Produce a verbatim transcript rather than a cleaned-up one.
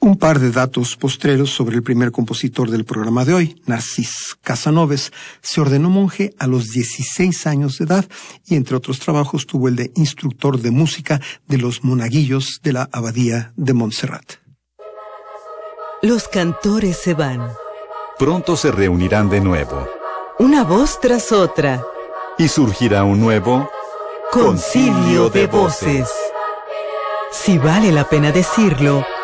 Un par de datos postreros sobre el primer compositor del programa de hoy, Narcís Casanovas. Se ordenó monje a los dieciséis años de edad y, entre otros trabajos, tuvo el de instructor de música de los monaguillos de la abadía de Montserrat. Los cantores se van. Pronto se reunirán de nuevo. Una voz tras otra. Y surgirá un nuevo Concilio de Voces. Si vale la pena decirlo,